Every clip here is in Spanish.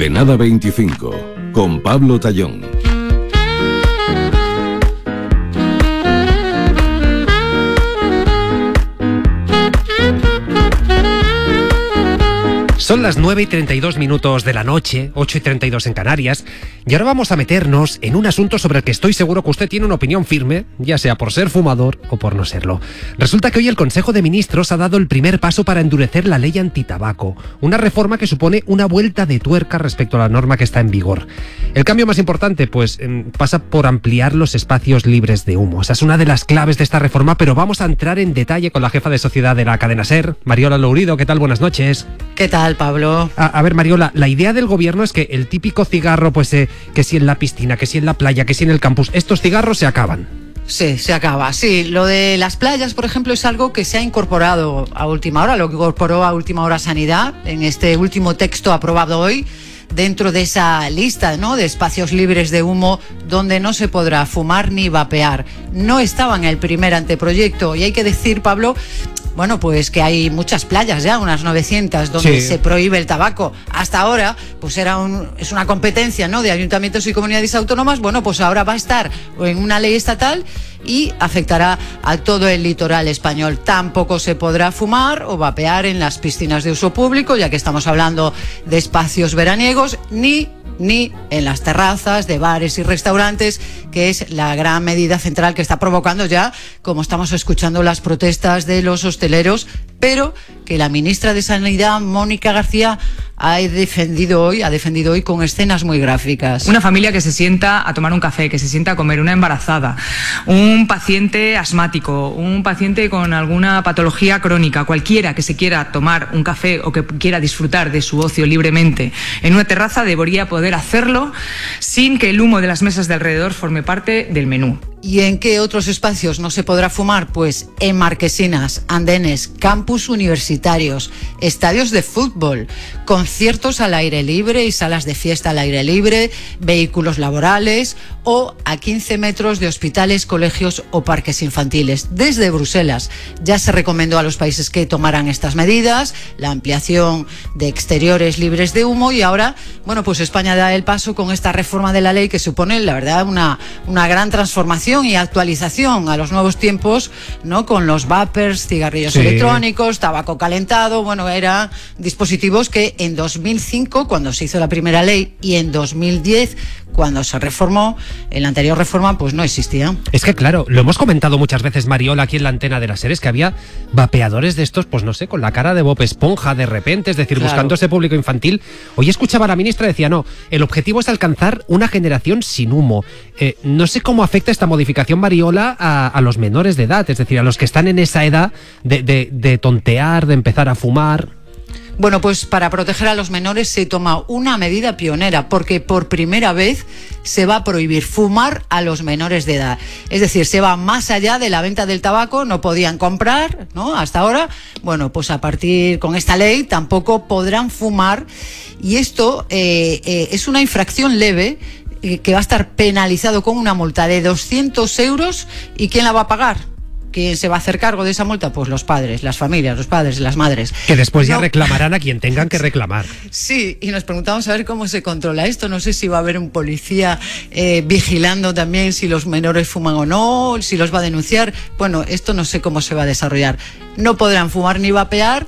De Nada 25, con Pablo Tallón. Son las 9:32 de la noche, 8:32 en Canarias, y ahora vamos a meternos en un asunto sobre el que estoy seguro que usted tiene una opinión firme, ya sea por ser fumador o por no serlo. Resulta que hoy el Consejo de Ministros ha dado el primer paso para endurecer la ley antitabaco, una reforma que supone una vuelta de tuerca respecto a la norma que está en vigor. El cambio más importante, pues, pasa por ampliar los espacios libres de humo. Esa es una de las claves de esta reforma, pero vamos a entrar en detalle con la jefa de sociedad de la cadena SER, Mariola Lourido. ¿Qué tal? Buenas noches. ¿Qué tal, Pablo? A ver, Mariola, la idea del gobierno es que el típico cigarro, pues, que si en la piscina, que si en la playa, que si en el campus, estos cigarros se acaban. Sí, se acaba. Sí, lo de las playas, por ejemplo, es algo que se ha incorporado a última hora, lo que incorporó a última hora Sanidad en este último texto aprobado hoy, dentro de esa lista, ¿no?, de espacios libres de humo donde no se podrá fumar ni vapear. No estaba en el primer anteproyecto y hay que decir, Pablo, bueno, pues que hay muchas playas ya, unas 900, donde se prohíbe el tabaco. Hasta ahora, pues es una competencia, ¿no?, de ayuntamientos y comunidades autónomas. Bueno, pues ahora va a estar en una ley estatal y afectará a todo el litoral español. Tampoco se podrá fumar o vapear en las piscinas de uso público, ya que estamos hablando de espacios veraniegos, ni en las terrazas de bares y restaurantes, que es la gran medida central que está provocando ya, como estamos escuchando, las protestas de los hosteleros, pero que la ministra de Sanidad, Mónica García, ha defendido hoy con escenas muy gráficas. Una familia que se sienta a tomar un café, que se sienta a comer, una embarazada, un paciente asmático, un paciente con alguna patología crónica, cualquiera que se quiera tomar un café o que quiera disfrutar de su ocio libremente en una terraza, debería poder hacerlo sin que el humo de las mesas de alrededor forme parte del menú. ¿Y en qué otros espacios no se podrá fumar? Pues en marquesinas, andenes, campus universitarios, estadios de fútbol, conciertos al aire libre y salas de fiesta al aire libre, vehículos laborales o a 15 metros de hospitales, colegios o parques infantiles. Desde Bruselas ya se recomendó a los países que tomaran estas medidas, la ampliación de exteriores libres de humo, y ahora, bueno, pues España da el paso con esta reforma de la ley que supone, la verdad, una gran transformación y actualización a los nuevos tiempos, ¿no?, con los vapers, cigarrillos electrónicos, tabaco calentado. Bueno, eran dispositivos que en 2005, cuando se hizo la primera ley, y en 2010, cuando se reformó, en la anterior reforma, pues no existían. Es que claro, lo hemos comentado muchas veces, Mariola, aquí en la antena de las series, que había vapeadores de estos, pues no sé, con la cara de Bob Esponja de repente, es decir, claro, buscando ese público infantil. Hoy escuchaba a la ministra, decía, no, el objetivo es alcanzar una generación sin humo. No sé cómo afecta esta modificación, Mariola, a los menores de edad, es decir, a los que están en esa edad de tontear, de empezar a fumar. Bueno, pues para proteger a los menores se toma una medida pionera, porque por primera vez se va a prohibir fumar a los menores de edad. Es decir, se va más allá de la venta del tabaco, no podían comprar, ¿no?, hasta ahora. Bueno, pues a partir con esta ley tampoco podrán fumar, y esto es una infracción leve que va a estar penalizado con una multa de 200 euros. ¿Y quién la va a pagar? ¿Quién se va a hacer cargo de esa multa? Pues los padres, las familias, los padres, las madres. Que después ya reclamarán a quien tengan que reclamar. Sí, y nos preguntamos a ver cómo se controla esto. No sé si va a haber un policía vigilando también si los menores fuman o no, si los va a denunciar. Bueno, esto no sé cómo se va a desarrollar. No podrán fumar ni vapear,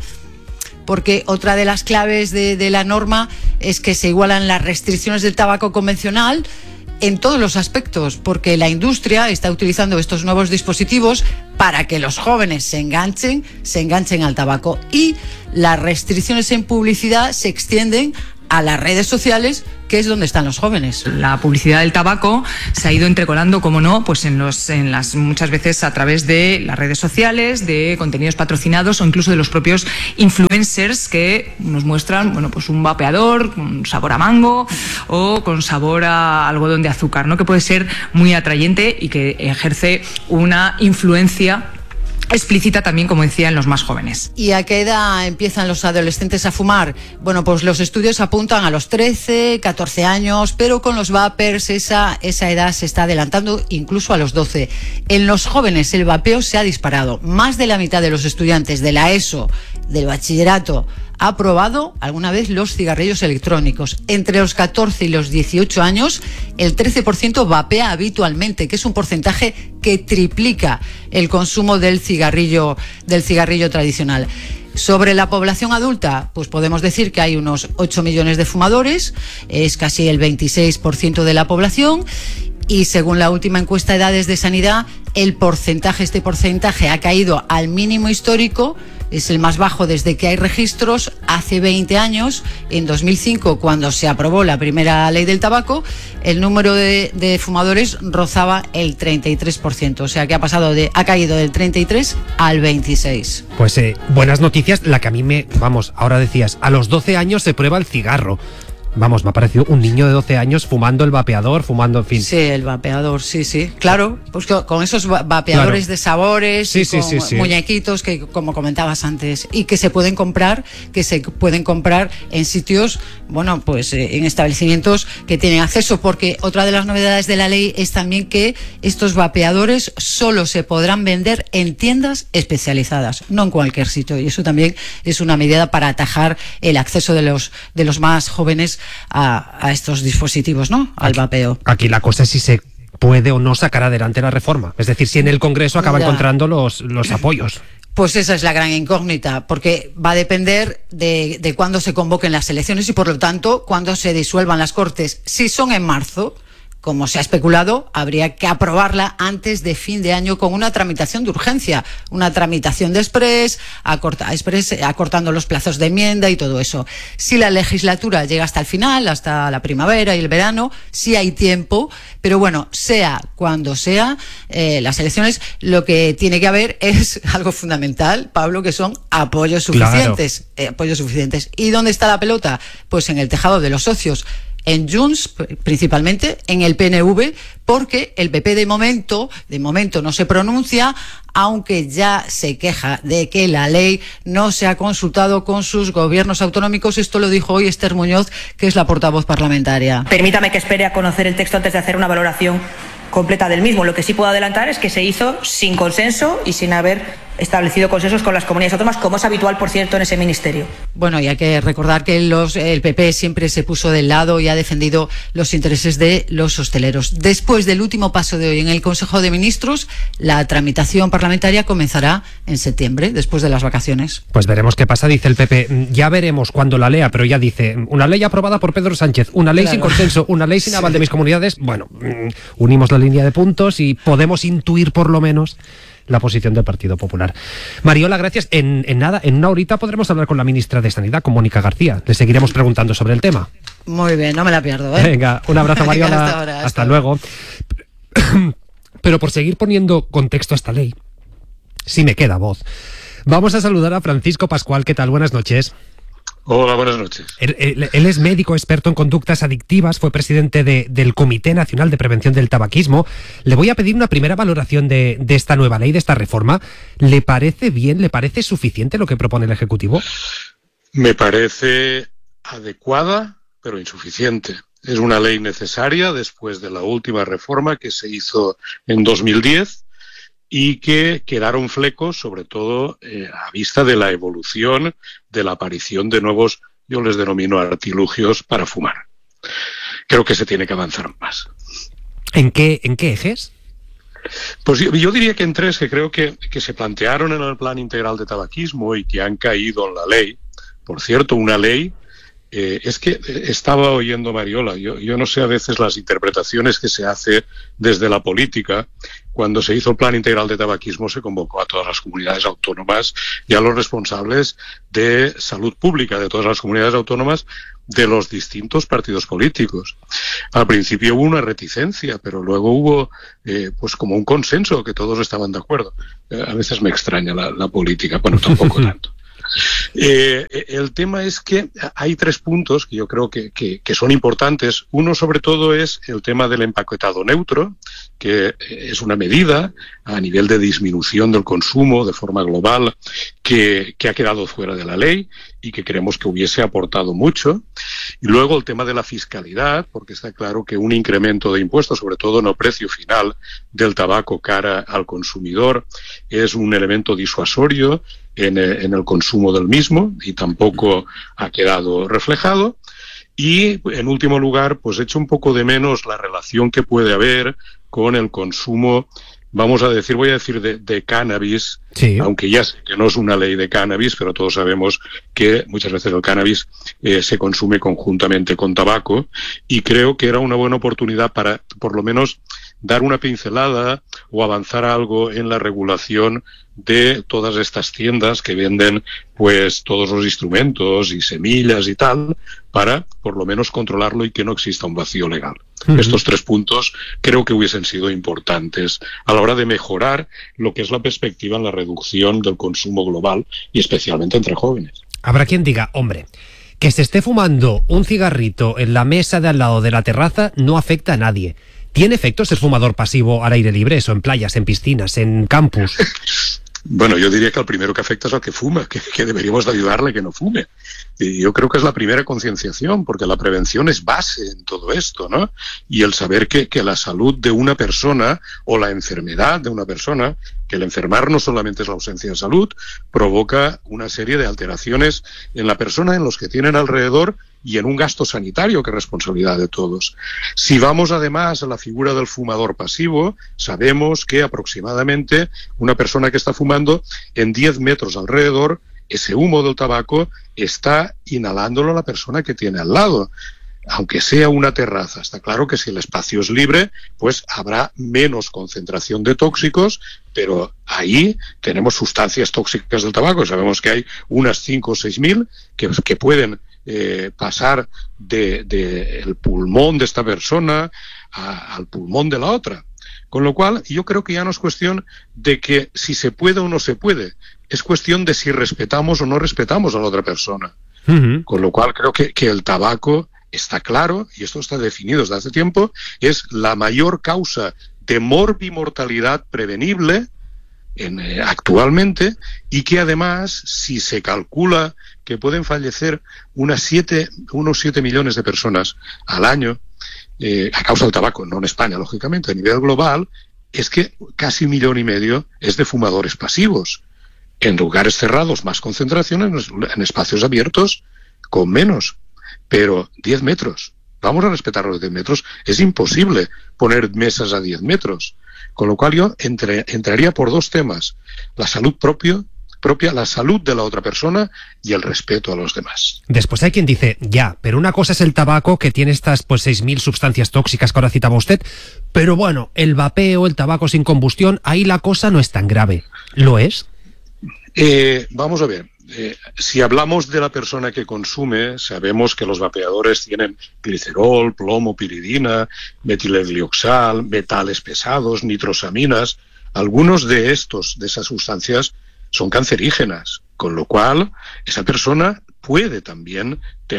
porque otra de las claves de la norma es que se igualan las restricciones del tabaco convencional en todos los aspectos, porque la industria está utilizando estos nuevos dispositivos para que los jóvenes se enganchen al tabaco, y las restricciones en publicidad se extienden a las redes sociales, que es donde están los jóvenes. La publicidad del tabaco se ha ido entrecolando, como no, pues muchas veces a través de las redes sociales, de contenidos patrocinados o incluso de los propios influencers que nos muestran, bueno, pues un vapeador con sabor a mango o con sabor a algodón de azúcar, ¿no?, que puede ser muy atrayente y que ejerce una influencia explícita también, como decía, en los más jóvenes. ¿Y a qué edad empiezan los adolescentes a fumar? Bueno, pues los estudios apuntan a los 13, 14 años, pero con los vapers esa edad se está adelantando incluso a los 12. En los jóvenes el vapeo se ha disparado. Más de la mitad de los estudiantes de la ESO del bachillerato ha probado alguna vez los cigarrillos electrónicos. Entre los 14 y los 18 años, el 13% vapea habitualmente, que es un porcentaje que triplica el consumo del cigarrillo tradicional. Sobre la población adulta, pues podemos decir que hay unos 8 millones de fumadores, es casi el 26% de la población, y según la última encuesta de edades de Sanidad, este porcentaje ha caído al mínimo histórico. Es el más bajo desde que hay registros. Hace 20 años, en 2005, cuando se aprobó la primera ley del tabaco, el número de fumadores rozaba el 33%. O sea que ha caído del 33 al 26. Pues buenas noticias. La que a mí ahora decías, a los 12 años se prueba el cigarro. Vamos, me ha parecido un niño de 12 años fumando el vapeador, en fin. Sí, el vapeador, sí. Claro, pues con esos vapeadores de sabores, sí. Muñequitos que, como comentabas antes, y que se pueden comprar en sitios, en establecimientos que tienen acceso, porque otra de las novedades de la ley es también que estos vapeadores solo se podrán vender en tiendas especializadas, no en cualquier sitio, y eso también es una medida para atajar el acceso de los más jóvenes a estos dispositivos, ¿no? Al vapeo. Aquí la cosa es si se puede o no sacar adelante la reforma. Es decir, si en el Congreso acaba encontrando los apoyos. Pues esa es la gran incógnita, porque va a depender de cuándo se convoquen las elecciones y, por lo tanto, cuándo se disuelvan las Cortes. Si son en marzo, como se ha especulado, habría que aprobarla antes de fin de año con una tramitación de urgencia, una tramitación de exprés, acortando los plazos de enmienda y todo eso. Si la legislatura llega hasta el final, hasta la primavera y el verano, sí hay tiempo, pero bueno, sea cuando sea, las elecciones, lo que tiene que haber es algo fundamental, Pablo, que son apoyos suficientes. Claro. Apoyos suficientes. ¿Y dónde está la pelota? Pues en el tejado de los socios. En Junts, principalmente, en el PNV, porque el PP de momento no se pronuncia, aunque ya se queja de que la ley no se ha consultado con sus gobiernos autonómicos. Esto lo dijo hoy Esther Muñoz, que es la portavoz parlamentaria. Permítame que espere a conocer el texto antes de hacer una valoración completa del mismo. Lo que sí puedo adelantar es que se hizo sin consenso y sin haber establecido consensos con las comunidades autónomas, como es habitual, por cierto, en ese ministerio. Bueno, y hay que recordar que el PP siempre se puso del lado y ha defendido los intereses de los hosteleros. Después del último paso de hoy en el Consejo de Ministros, la tramitación parlamentaria comenzará en septiembre, después de las vacaciones. Pues veremos qué pasa, dice el PP. Ya veremos cuando la lea, pero ya dice, una ley aprobada por Pedro Sánchez, una ley sin consenso, una ley sin aval de mis comunidades. Bueno, unimos la línea de puntos y podemos intuir por lo menos la posición del Partido Popular. Mariola, gracias. En una horita podremos hablar con la ministra de Sanidad, con Mónica García. Le seguiremos preguntando sobre el tema. Muy bien, no me la pierdo, Venga, un abrazo, Mariola. Venga, hasta luego. Pero por seguir poniendo contexto a esta ley, sí me queda voz. Vamos a saludar a Francisco Pascual. ¿Qué tal? Buenas noches. Hola, buenas noches. Él es médico experto en conductas adictivas, fue presidente del Comité Nacional de Prevención del Tabaquismo. Le voy a pedir una primera valoración de esta nueva ley, de esta reforma. ¿Le parece bien, le parece suficiente lo que propone el Ejecutivo? Me parece adecuada, pero insuficiente. Es una ley necesaria después de la última reforma que se hizo en 2010 y que quedaron flecos, sobre todo a vista de la evolución, de la aparición de nuevos, yo les denomino artilugios para fumar. Creo que se tiene que avanzar más. ¿En qué ejes? Pues yo diría que en tres que creo que se plantearon en el Plan Integral de Tabaquismo y que han caído en la ley. Por cierto, una ley, es que estaba oyendo Mariola, yo no sé a veces las interpretaciones que se hace desde la política. Cuando se hizo el Plan Integral de Tabaquismo se convocó a todas las comunidades autónomas y a los responsables de salud pública de todas las comunidades autónomas de los distintos partidos políticos. Al principio hubo una reticencia, pero luego hubo pues como un consenso, que todos estaban de acuerdo. A veces me extraña la política, bueno, tampoco tanto. El tema es que hay tres puntos que yo creo que son importantes. Uno, sobre todo, es el tema del empaquetado neutro, que es una medida a nivel de disminución del consumo de forma global que ha quedado fuera de la ley y que creemos que hubiese aportado mucho. Y luego el tema de la fiscalidad, porque está claro que un incremento de impuestos, sobre todo en el precio final del tabaco cara al consumidor, es un elemento disuasorio en el consumo del mismo y tampoco ha quedado reflejado. Y, en último lugar, pues echo un poco de menos la relación que puede haber con el consumo, voy a decir de cannabis, sí. Aunque ya sé que no es una ley de cannabis, pero todos sabemos que muchas veces el cannabis se consume conjuntamente con tabaco, y creo que era una buena oportunidad para, por lo menos, dar una pincelada o avanzar algo en la regulación de todas estas tiendas que venden pues todos los instrumentos y semillas y tal, para por lo menos controlarlo y que no exista un vacío legal. Uh-huh. Estos 3 puntos creo que hubiesen sido importantes a la hora de mejorar lo que es la perspectiva en la reducción del consumo global y especialmente entre jóvenes. Habrá quien diga, hombre, que se esté fumando un cigarrito en la mesa de al lado de la terraza no afecta a nadie. ¿Tiene efectos el fumador pasivo al aire libre, eso, en playas, en piscinas, en campus? Bueno, yo diría que al primero que afecta es al que fuma, que deberíamos de ayudarle a que no fume. Y yo creo que es la primera concienciación, porque la prevención es base en todo esto, ¿no? Y el saber que la salud de una persona o la enfermedad de una persona, que el enfermar no solamente es la ausencia de salud, provoca una serie de alteraciones en la persona, en los que tienen alrededor y en un gasto sanitario que es responsabilidad de todos. Si vamos además a la figura del fumador pasivo, sabemos que aproximadamente una persona que está fumando en 10 metros alrededor, ese humo del tabaco está inhalándolo la persona que tiene al lado. Aunque sea una terraza, está claro que si el espacio es libre, pues habrá menos concentración de tóxicos, pero ahí tenemos sustancias tóxicas del tabaco. Sabemos que hay unas 5 o 6.000 que pueden pasar del pulmón de esta persona al pulmón de la otra. Con lo cual, yo creo que ya no es cuestión de que si se puede o no se puede, es cuestión de si respetamos o no respetamos a la otra persona. Uh-huh. Con lo cual, creo que el tabaco está claro, y esto está definido desde hace tiempo, es la mayor causa de morbimortalidad prevenible actualmente, y que además, si se calcula que pueden fallecer unos 7 millones de personas al año a causa del tabaco, no en España, lógicamente, a nivel global, es que casi 1,5 millones es de fumadores pasivos. En lugares cerrados más concentraciones, en espacios abiertos con menos. Pero 10 metros, vamos a respetar los 10 metros, es imposible poner mesas a 10 metros. Con lo cual yo entraría por 2 temas: la salud propia, la salud de la otra persona y el respeto a los demás. Después hay quien dice, ya, pero una cosa es el tabaco, que tiene estas 6.000 sustancias tóxicas que ahora citaba usted, pero bueno, el vapeo, el tabaco sin combustión, ahí la cosa no es tan grave. ¿Lo es? Vamos a ver. Si hablamos de la persona que consume, sabemos que los vapeadores tienen glicerol, plomo, piridina, metileglioxal, metales pesados, nitrosaminas. Algunos de esas sustancias son cancerígenas, con lo cual esa persona puede también,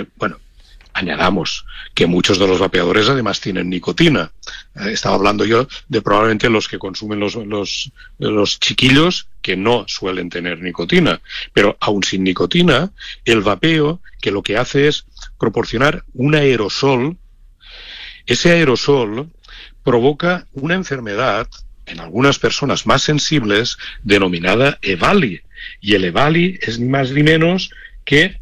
añadamos que muchos de los vapeadores además tienen nicotina. Estaba hablando yo de probablemente los que consumen los chiquillos, que no suelen tener nicotina. Pero aún sin nicotina, el vapeo, que lo que hace es proporcionar un aerosol, ese aerosol provoca una enfermedad en algunas personas más sensibles denominada EVALI. Y el EVALI es ni más ni menos que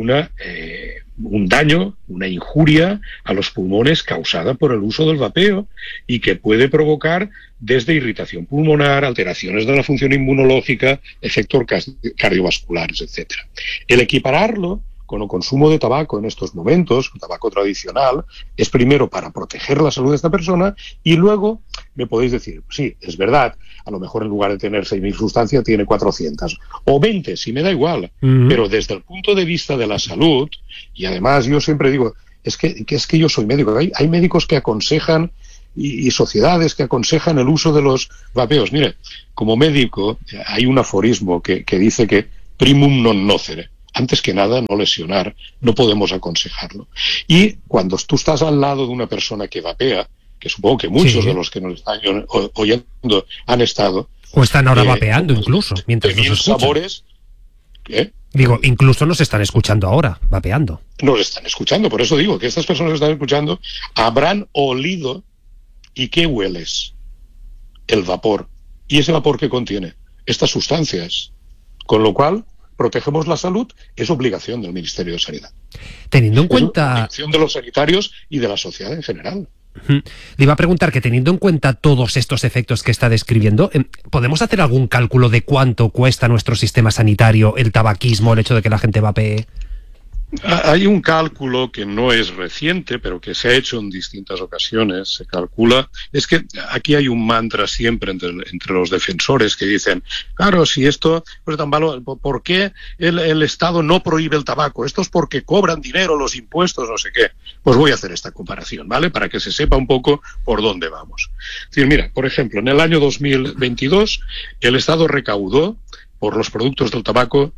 un daño, una injuria a los pulmones causada por el uso del vapeo, y que puede provocar desde irritación pulmonar, alteraciones de la función inmunológica, efectos cardiovasculares, etc. El equipararlo con el consumo de tabaco en estos momentos, el tabaco tradicional, es primero para proteger la salud de esta persona, y luego me podéis decir, sí, es verdad, a lo mejor en lugar de tener 6.000 sustancias tiene 400 o 20, si me da igual. Uh-huh. Pero desde el punto de vista de la salud, y además yo siempre digo, es que yo soy médico, hay médicos que aconsejan y sociedades que aconsejan el uso de los vapeos. Mire, como médico hay un aforismo que dice que primum non nocere. Antes que nada, no lesionar, no podemos aconsejarlo. Y cuando tú estás al lado de una persona que vapea, que supongo que muchos de los que nos están oyendo han estado... O están ahora vapeando incluso, mientras nos escuchan. Sabores, Digo, incluso nos están escuchando ahora, vapeando. Nos están escuchando, por eso digo que estas personas que están escuchando habrán olido. ¿Y qué hueles? El vapor. ¿Y ese vapor qué contiene? Estas sustancias. Con lo cual, protegemos la salud, es obligación del Ministerio de Sanidad. Teniendo en cuenta... Es obligación de los sanitarios y de la sociedad en general. Le iba a preguntar que, teniendo en cuenta todos estos efectos que está describiendo, ¿podemos hacer algún cálculo de cuánto cuesta nuestro sistema sanitario el tabaquismo, el hecho de que la gente vapee? Hay un cálculo que no es reciente, pero que se ha hecho en distintas ocasiones. Se calcula, es que aquí hay un mantra siempre entre los defensores que dicen, claro, si esto es tan malo, ¿por qué el Estado no prohíbe el tabaco? Esto es porque cobran dinero los impuestos, no sé qué. Pues voy a hacer esta comparación, ¿vale? Para que se sepa un poco por dónde vamos. Es decir, mira, por ejemplo, en el año 2022 el Estado recaudó por los productos del tabaco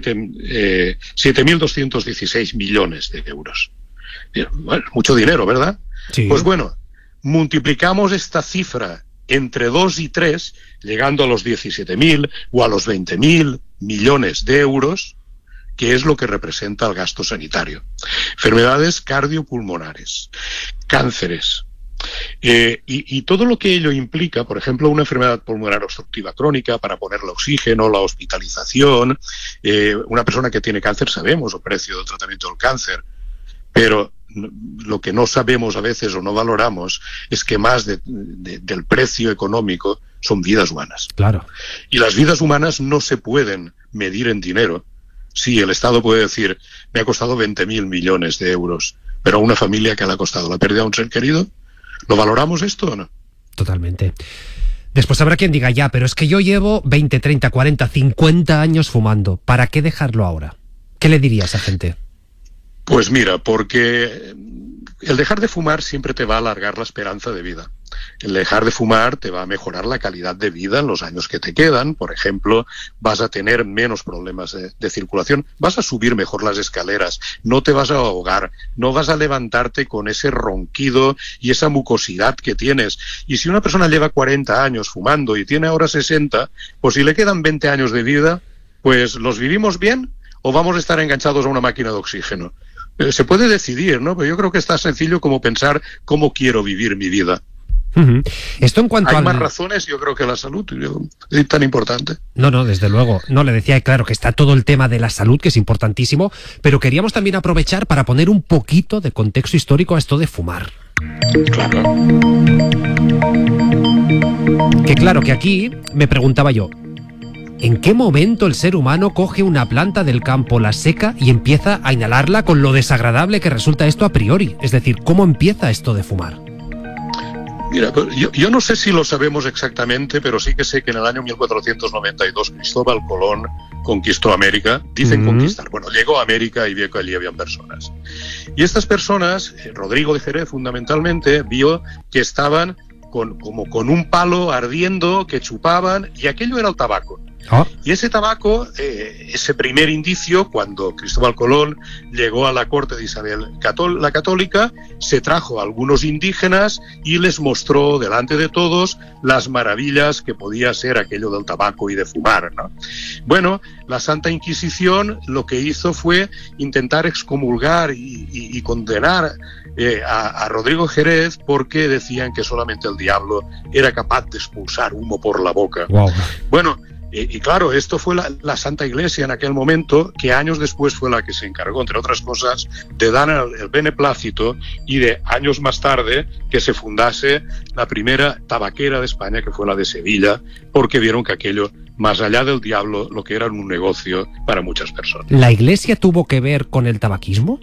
7.216 millones de euros. Bueno, mucho dinero, ¿verdad? Sí. Pues bueno, multiplicamos esta cifra entre 2 y 3, llegando a los 17.000 o a los 20.000 millones de euros, que es lo que representa el gasto sanitario. Enfermedades cardiopulmonares, cánceres, y todo lo que ello implica, por ejemplo, una enfermedad pulmonar obstructiva crónica, para ponerle oxígeno, la hospitalización. Una persona que tiene cáncer, sabemos el precio del tratamiento del cáncer, pero lo que no sabemos a veces o no valoramos es que más del precio económico son vidas humanas. Claro. Y las vidas humanas no se pueden medir en dinero. Sí, el Estado puede decir, me ha costado 20.000 millones de euros, pero a una familia que le ha costado la pérdida de un ser querido, ¿lo valoramos esto o no? Totalmente. Después habrá quien diga, ya, pero es que yo llevo 20, 30, 40, 50 años fumando. ¿Para qué dejarlo ahora? ¿Qué le diría a esa gente? Pues mira, porque el dejar de fumar siempre te va a alargar la esperanza de vida. El dejar de fumar te va a mejorar la calidad de vida en los años que te quedan. Por ejemplo, vas a tener menos problemas de circulación, vas a subir mejor las escaleras, no te vas a ahogar, no vas a levantarte con ese ronquido y esa mucosidad que tienes. Y si una persona lleva 40 años fumando y tiene ahora 60, pues si le quedan 20 años de vida, pues ¿los vivimos bien o vamos a estar enganchados a una máquina de oxígeno? Se puede decidir, ¿no? Pero yo creo que es tan sencillo como pensar cómo quiero vivir mi vida. Esto en cuanto Hay más razones, yo creo, que la salud es tan importante. No, desde luego. No, le decía, claro, que está todo el tema de la salud, que es importantísimo, pero queríamos también aprovechar para poner un poquito de contexto histórico a esto de fumar. Claro. Que claro, que aquí me preguntaba yo, ¿en qué momento el ser humano coge una planta del campo, la seca y empieza a inhalarla con lo desagradable que resulta esto a priori? Es decir, ¿cómo empieza esto de fumar? Mira, yo no sé si lo sabemos exactamente, pero sí que sé que en el año 1492 Cristóbal Colón conquistó América. Dicen conquistar. Bueno, llegó a América y vio que allí habían personas. Y estas personas, Rodrigo de Jerez fundamentalmente, vio que estaban como con un palo ardiendo, que chupaban, y aquello era el tabaco. Y ese tabaco, ese primer indicio, cuando Cristóbal Colón llegó a la corte de Isabel la Católica, se trajo a algunos indígenas y les mostró delante de todos las maravillas que podía ser aquello del tabaco y de fumar, ¿no? Bueno, la Santa Inquisición lo que hizo fue intentar excomulgar y condenar a Rodrigo Jerez, porque decían que solamente el diablo era capaz de expulsar humo por la boca. Wow. Bueno, y claro, esto fue la Santa Iglesia en aquel momento, que años después fue la que se encargó, entre otras cosas, de dar el beneplácito y de años más tarde que se fundase la primera tabaquera de España, que fue la de Sevilla, porque vieron que aquello, más allá del diablo, lo que era un negocio para muchas personas. ¿La Iglesia tuvo que ver con el tabaquismo?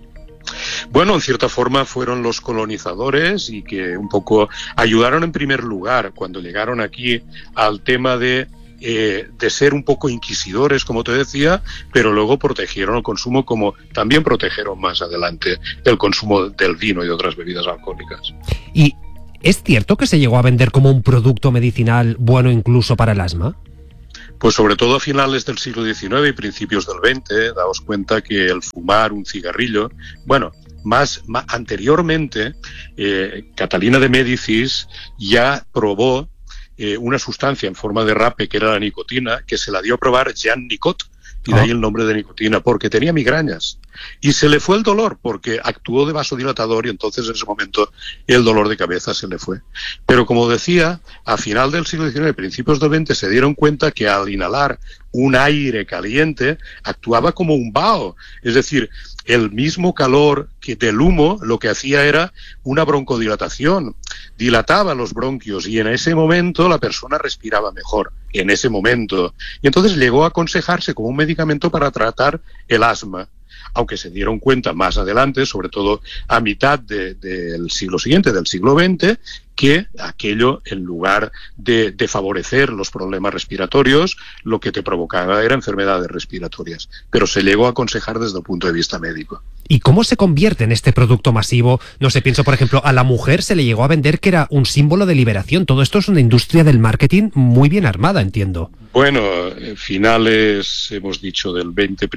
Bueno, en cierta forma fueron los colonizadores y que un poco ayudaron en primer lugar cuando llegaron aquí al tema de ser un poco inquisidores, como te decía, pero luego protegieron el consumo, como también protegieron más adelante el consumo del vino y de otras bebidas alcohólicas. ¿Y es cierto que se llegó a vender como un producto medicinal bueno incluso para el asma? Pues sobre todo a finales del siglo XIX y principios del XX, daos cuenta que el fumar un cigarrillo, bueno, más anteriormente, Catalina de Médicis ya probó una sustancia en forma de rape, que era la nicotina, que se la dio a probar Jean Nicot, y de ahí el nombre de nicotina, porque tenía migrañas. Y se le fue el dolor porque actuó de vasodilatador y entonces en ese momento el dolor de cabeza se le fue. Pero como decía, a final del siglo XIX, principios del XX, se dieron cuenta que al inhalar un aire caliente actuaba como un vaho, es decir, el mismo calor que del humo lo que hacía era una broncodilatación, dilataba los bronquios y en ese momento la persona respiraba mejor, en ese momento. Y entonces llegó a aconsejarse como un medicamento para tratar el asma, aunque se dieron cuenta más adelante, sobre todo a mitad del siglo siguiente, del siglo XX, que aquello, en lugar de favorecer los problemas respiratorios, lo que te provocaba era enfermedades respiratorias. Pero se llegó a aconsejar desde el punto de vista médico. ¿Y cómo se convierte en este producto masivo? No sé, pienso, por ejemplo, a la mujer se le llegó a vender que era un símbolo de liberación. Todo esto es una industria del marketing muy bien armada, entiendo. Bueno, finales, hemos dicho, del 20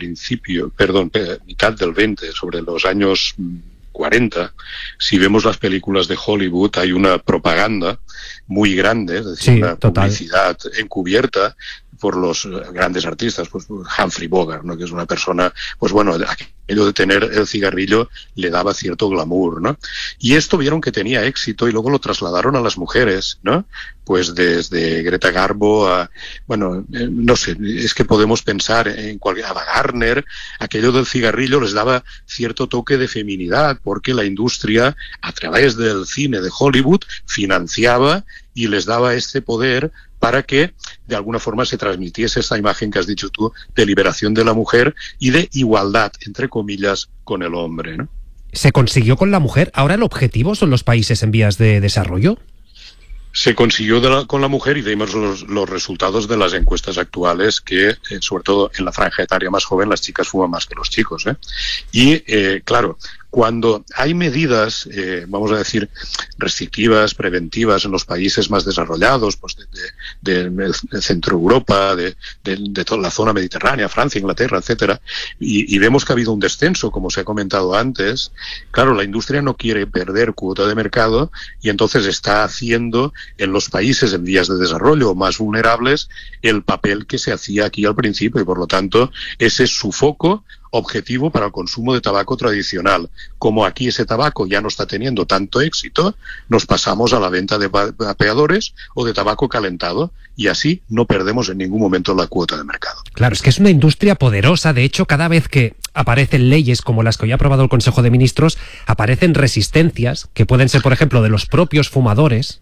mitad del 20, sobre los años 40, si vemos las películas de Hollywood, hay una propaganda muy grande, es decir, sí, una total. publicidad encubierta por los grandes artistas, pues Humphrey Bogart, ¿no? Que es una persona, pues bueno, aquello de tener el cigarrillo le daba cierto glamour, ¿no? Y esto vieron que tenía éxito y luego lo trasladaron a las mujeres, ¿no? Pues desde Greta Garbo a, bueno, no sé, es que podemos pensar en a Wagner, aquello del cigarrillo les daba cierto toque de feminidad, porque la industria, a través del cine de Hollywood, financiaba y les daba este poder para que de alguna forma se transmitiese esa imagen que has dicho tú de liberación de la mujer y de igualdad, entre comillas, con el hombre, ¿no? ¿Se consiguió con la mujer? ¿Ahora el objetivo son los países en vías de desarrollo? Se consiguió con la mujer y vemos los resultados de las encuestas actuales que, sobre todo en la franja etaria más joven, las chicas fuman más que los chicos, ¿eh? Y, claro, cuando hay medidas, vamos a decir, restrictivas, preventivas en los países más desarrollados, pues de Centro Europa, de toda la zona mediterránea, Francia, Inglaterra, etcétera, y vemos que ha habido un descenso, como se ha comentado antes, claro, la industria no quiere perder cuota de mercado y entonces está haciendo en los países en vías de desarrollo más vulnerables el papel que se hacía aquí al principio y por lo tanto ese es su foco objetivo para el consumo de tabaco tradicional. Como aquí ese tabaco ya no está teniendo tanto éxito, nos pasamos a la venta de vapeadores o de tabaco calentado y así no perdemos en ningún momento la cuota de mercado. Claro, es que es una industria poderosa. De hecho, cada vez que aparecen leyes como las que hoy ha aprobado el Consejo de Ministros, aparecen resistencias que pueden ser, por ejemplo, de los propios fumadores.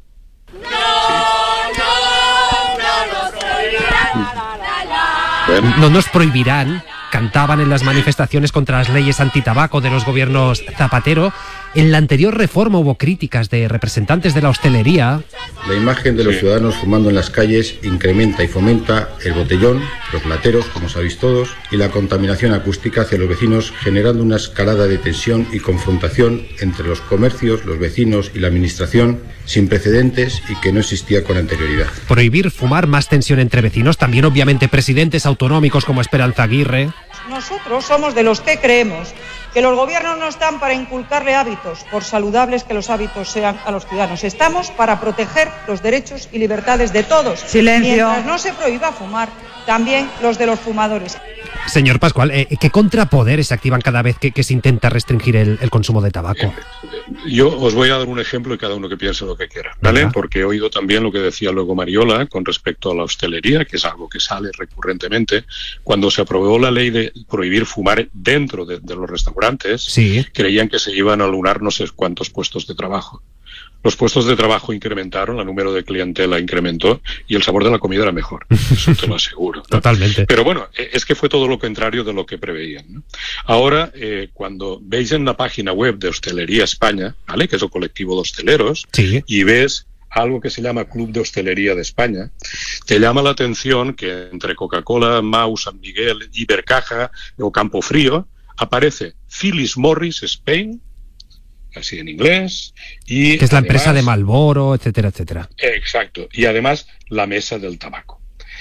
No nos prohibirán, cantaban en las manifestaciones contra las leyes antitabaco de los gobiernos Zapatero. En la anterior reforma hubo críticas de representantes de la hostelería. La imagen de los ciudadanos fumando en las calles incrementa y fomenta el botellón, los lateros, como sabéis todos, y la contaminación acústica hacia los vecinos, generando una escalada de tensión y confrontación entre los comercios, los vecinos y la administración, sin precedentes y que no existía con anterioridad. Prohibir fumar, más tensión entre vecinos, también obviamente presidentes autonómicos como Esperanza Aguirre. Nosotros somos de los que creemos que los gobiernos no están para inculcarle hábitos, por saludables que los hábitos sean a los ciudadanos. Estamos para proteger los derechos y libertades de todos. Silencio. Mientras no se prohíba fumar, también los de los fumadores. Señor Pascual, ¿qué contrapoderes se activan cada vez que se intenta restringir el consumo de tabaco? Yo os voy a dar un ejemplo y cada uno que piense lo que quiera, ¿vale? Ajá. Porque he oído también lo que decía luego Mariola con respecto a la hostelería, que es algo que sale recurrentemente. Cuando se aprobó la ley de prohibir fumar dentro de los restaurantes, Sí. creían que se iban a anular no sé cuántos puestos de trabajo. Los puestos de trabajo incrementaron, el número de clientela incrementó y el sabor de la comida era mejor. Eso te lo aseguro, ¿no? Totalmente. Pero bueno, es que fue todo lo contrario de lo que preveían, ¿no? Ahora, cuando veis en la página web de Hostelería España, ¿vale? Que es el colectivo de hosteleros, Sí. y ves algo que se llama Club de Hostelería de España, te llama la atención que entre Coca-Cola, Mau, San Miguel, Ibercaja o Campofrío aparece Philip Morris Spain, así en inglés, y Que es la además, empresa de Marlboro, etcétera, etcétera. Exacto, y además la mesa del tabaco.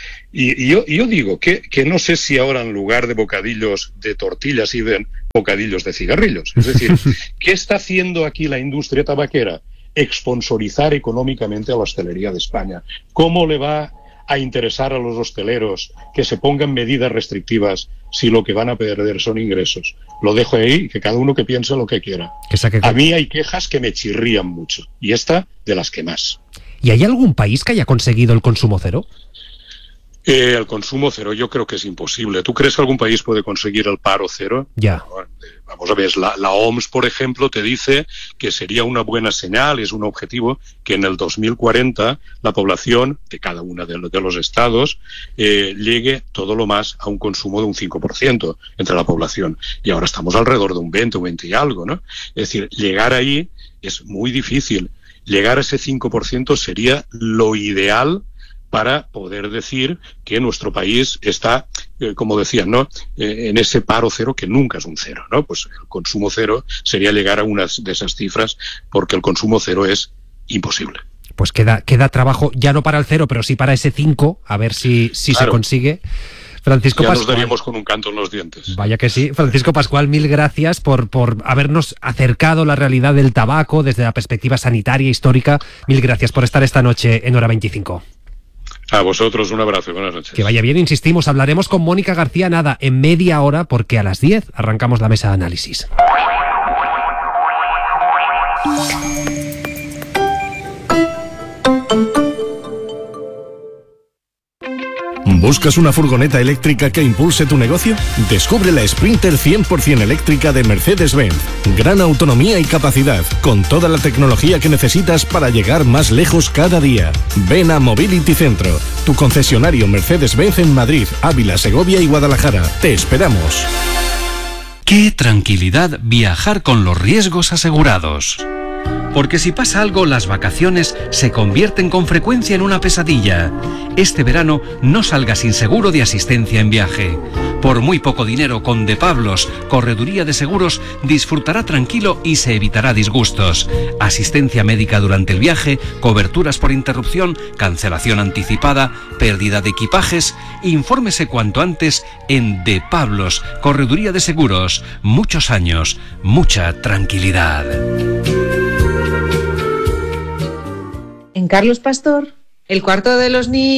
Y yo digo que no sé si ahora en lugar de bocadillos de tortillas sirven bocadillos de cigarrillos. Es decir, ¿qué está haciendo aquí la industria tabaquera? Exsponsorizar económicamente a la hostelería de España. ¿Cómo le va a interesar a los hosteleros que se pongan medidas restrictivas si lo que van a perder son ingresos? Lo dejo ahí, que cada uno que piense lo que quiera. A mí hay quejas que me chirrían mucho, y esta de las que más. ¿Y hay algún país que haya conseguido el consumo cero? El consumo cero yo creo que es imposible. ¿Tú crees que algún país puede conseguir el paro cero? Ya. Vamos a ver, la OMS, por ejemplo, te dice que sería una buena señal, es un objetivo, que en el 2040 la población de cada uno de los estados llegue todo lo más a un consumo de un 5% entre la población. Y ahora estamos alrededor de un 20 o 20 y algo, ¿no? Es decir, llegar ahí es muy difícil. Llegar a ese 5% sería lo ideal para poder decir que nuestro país está, como decían, ¿no?, en ese paro cero, que nunca es un cero, ¿no? Pues el consumo cero sería llegar a una de esas cifras, porque el consumo cero es imposible. Pues queda trabajo, ya no para el cero, pero sí para ese 5, a ver si claro se consigue. Francisco ya Pascual, nos daríamos con un canto en los dientes. Vaya que sí. Francisco Pascual, mil gracias por habernos acercado la realidad del tabaco desde la perspectiva sanitaria, histórica. Mil gracias por estar esta noche en Hora 25. A vosotros un abrazo y buenas noches. Que vaya bien, insistimos, hablaremos con Mónica García nada, en media hora, porque a las 10 arrancamos la mesa de análisis. ¿Buscas una furgoneta eléctrica que impulse tu negocio? Descubre la Sprinter 100% eléctrica de Mercedes-Benz. Gran autonomía y capacidad, con toda la tecnología que necesitas para llegar más lejos cada día. Ven a Mobility Centro, tu concesionario Mercedes-Benz en Madrid, Ávila, Segovia y Guadalajara. Te esperamos. ¡Qué tranquilidad viajar con los riesgos asegurados! Porque si pasa algo, las vacaciones se convierten con frecuencia en una pesadilla. Este verano no salga sin seguro de asistencia en viaje. Por muy poco dinero, con De Pablos, Correduría de Seguros, disfrutará tranquilo y se evitará disgustos. Asistencia médica durante el viaje, coberturas por interrupción, cancelación anticipada, pérdida de equipajes. Infórmese cuanto antes en De Pablos, Correduría de Seguros. Muchos años, mucha tranquilidad. En Carlos Pastor, el cuarto de los niños.